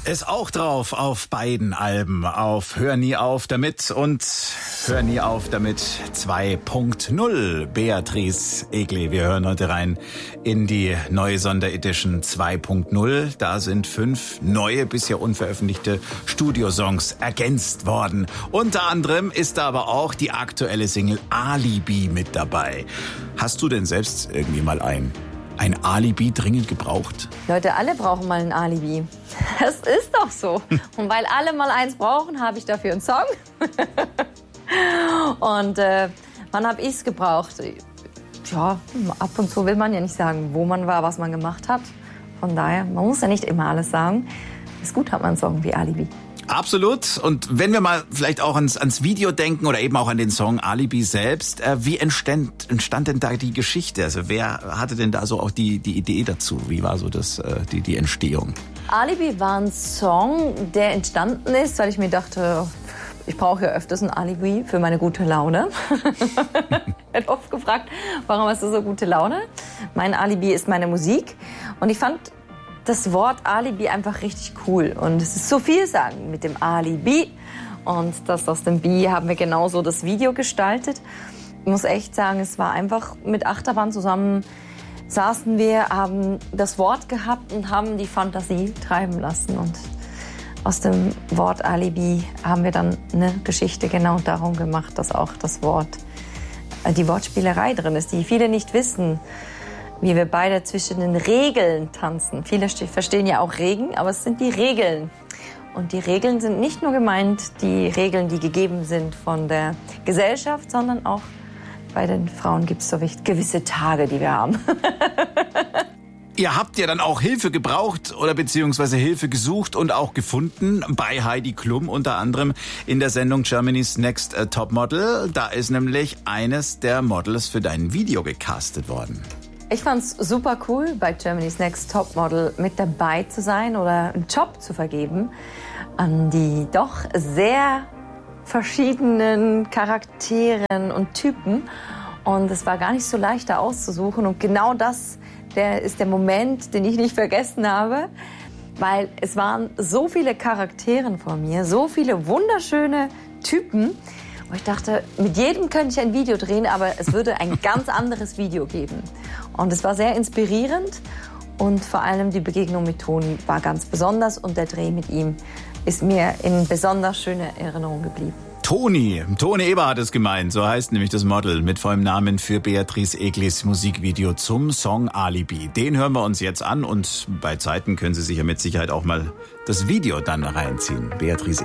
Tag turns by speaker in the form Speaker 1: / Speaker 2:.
Speaker 1: Ist auch drauf auf beiden Alben, auf Hör nie auf damit und Hör nie auf damit 2.0. Beatrice Egli, wir hören heute rein in die neue Sonderedition 2.0. Da sind 5 neue, bisher unveröffentlichte Studiosongs ergänzt worden. Unter anderem ist da aber auch die aktuelle Single Alibi mit dabei. Hast du denn selbst irgendwie mal ein Alibi dringend gebraucht?
Speaker 2: Leute, alle brauchen mal ein Alibi. Das ist doch so. Und weil alle mal eins brauchen, habe ich dafür einen Song. Und wann habe ich es gebraucht? Ja, ab und zu will man ja nicht sagen, wo man war, was man gemacht hat. Von daher, man muss ja nicht immer alles sagen. Ist gut, hat man einen Song wie Alibi.
Speaker 1: Absolut. Und wenn wir mal vielleicht auch ans Video denken oder eben auch an den Song Alibi selbst, wie entstand denn da die Geschichte? Also wer hatte denn da so auch die Idee dazu? Wie war so die Entstehung?
Speaker 2: Alibi war ein Song, der entstanden ist, weil ich mir dachte, ich brauche ja öfters ein Alibi für meine gute Laune. Ich werde oft gefragt, warum hast du so gute Laune? Mein Alibi ist meine Musik. Und ich fand das Wort Alibi einfach richtig cool. Und es ist so viel sagen mit dem Alibi. Und das aus dem Bi haben wir genauso das Video gestaltet. Ich muss echt sagen, es war einfach mit Achterbahn zusammen saßen wir, haben das Wort gehabt und haben die Fantasie treiben lassen. Und aus dem Wort Alibi haben wir dann eine Geschichte genau darum gemacht, dass auch das Wort, die Wortspielerei drin ist, die viele nicht wissen, wie wir beide zwischen den Regeln tanzen. Viele verstehen ja auch Regen, aber es sind die Regeln. Und die Regeln sind nicht nur gemeint, die Regeln, die gegeben sind von der Gesellschaft, sondern auch bei den Frauen gibt es so gewisse Tage, die wir haben.
Speaker 1: Ihr habt ja dann auch Hilfe gebraucht oder beziehungsweise Hilfe gesucht und auch gefunden bei Heidi Klum unter anderem in der Sendung Germany's Next Topmodel. Da ist nämlich eines der Models für dein Video gecastet worden.
Speaker 2: Ich fand's super cool, bei Germany's Next Topmodel mit dabei zu sein oder einen Job zu vergeben an die doch sehr verschiedenen Charakteren und Typen. Und es war gar nicht so leicht, da auszusuchen. Und genau das ist der Moment, den ich nicht vergessen habe. Weil es waren so viele Charaktere vor mir, so viele wunderschöne Typen. Und ich dachte, mit jedem könnte ich ein Video drehen, aber es würde ein ganz anderes Video geben. Und es war sehr inspirierend. Und vor allem die Begegnung mit Toni war ganz besonders. Und der Dreh mit ihm ist mir in besonders schöner Erinnerung geblieben.
Speaker 1: Toni Eberhardt ist gemeint, so heißt nämlich das Model mit vollem Namen für Beatrice Eglis Musikvideo zum Song Alibi. Den hören wir uns jetzt an und bei Zeiten können Sie sich ja mit Sicherheit auch mal das Video dann reinziehen. Beatrice